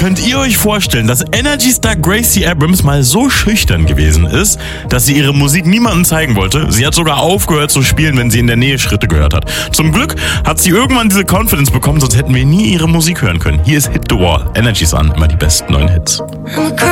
Könnt ihr euch vorstellen, dass Energy Star Gracie Abrams mal so schüchtern gewesen ist, dass sie ihre Musik niemandem zeigen wollte? Sie hat sogar aufgehört zu spielen, wenn sie in der Nähe Schritte gehört hat. Zum Glück hat sie irgendwann diese Confidence bekommen, sonst hätten wir nie ihre Musik hören können. Hier ist Hit the Wall. Energy Sun, immer die besten neuen Hits.